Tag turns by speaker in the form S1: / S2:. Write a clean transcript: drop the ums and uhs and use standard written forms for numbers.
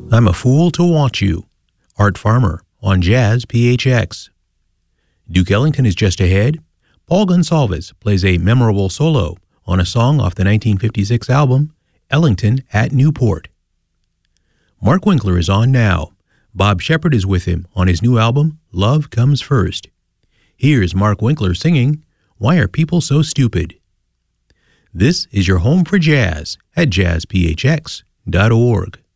S1: I'm a Fool to Want You, Art Farmer on Jazz PHX. Duke Ellington is just ahead. Paul Gonsalves plays a memorable solo on a song off the 1956 album, Ellington at Newport. Mark Winkler is on now. Bob Shepard is with him on his new album, Love Comes First. Here's Mark Winkler singing, Why Are People So Stupid? This is your home for jazz at jazzphx.org.